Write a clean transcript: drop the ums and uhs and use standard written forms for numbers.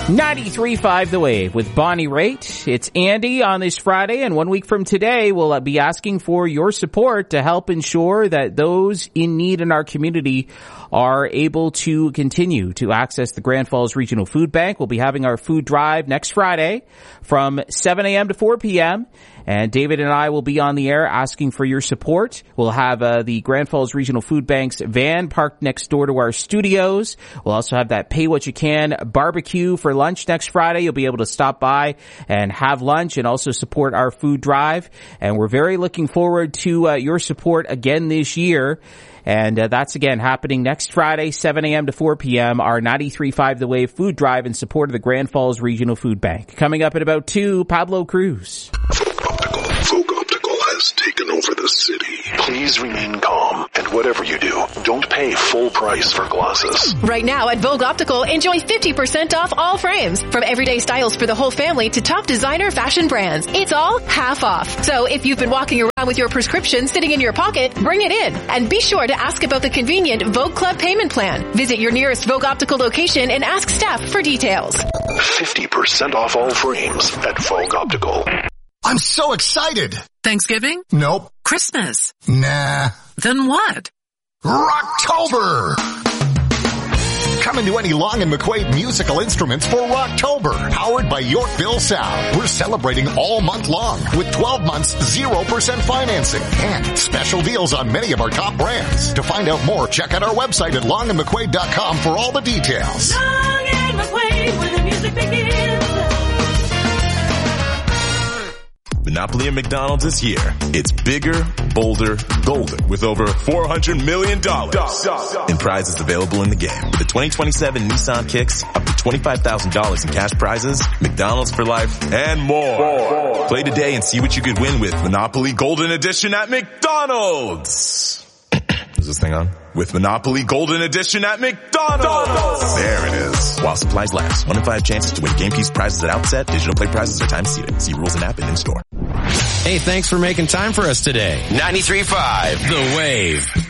93.5 The Wave with Bonnie Raitt. It's Andy on this Friday, and 1 week from today, we'll be asking for your support to help ensure that those in need in our community are able to continue to access the Grand Falls Regional Food Bank. We'll be having our food drive next Friday from 7 a.m. to 4 p.m., and David and I will be on the air asking for your support. We'll have the Grand Falls Regional Food Bank's van parked next door to our studios. We'll also have that Pay What You Can barbecue for lunch next Friday. You'll be able to stop by and have lunch and also support our food drive. And we're very looking forward to your support again this year. And that's, again, happening next Friday, 7 a.m. to 4 p.m., our 93.5 The Wave food drive in support of the Grand Falls Regional Food Bank. Coming up at about 2, Pablo Cruz. Folk Optical has taken over the city. Please remain calm, and whatever you do, don't pay full price for glasses. Right now at Vogue Optical, enjoy 50% off all frames. From everyday styles for the whole family to top designer fashion brands. It's all half off. So if you've been walking around with your prescription sitting in your pocket, bring it in. And be sure to ask about the convenient Vogue Club payment plan. Visit your nearest Vogue Optical location and ask staff for details. 50% off all frames at Vogue Optical. I'm so excited. Thanksgiving? Nope. Christmas? Nah. Then what? Rocktober! Come into any Long & McQuaid musical instruments for Rocktober, powered by Yorkville Sound. We're celebrating all month long with 12 months 0% financing and special deals on many of our top brands. To find out more, check out our website at longandmcquaid.com for all the details. Long and McQuaid, where the music begins. Monopoly at McDonald's is here. It's bigger, bolder, golden, with over $400 million in prizes available in the game. With the 2027 Nissan Kicks, up to $25,000 in cash prizes, McDonald's for life, and more. Play today and see what you could win with Monopoly Golden Edition at McDonald's. Is this thing on? With Monopoly Golden Edition at McDonald's. There it is. While supplies last. 1 in 5 chances to win game piece prizes at outset. Digital play prizes are time seated. See rules and app and in store. Hey, thanks for making time for us today. 93.5 The Wave.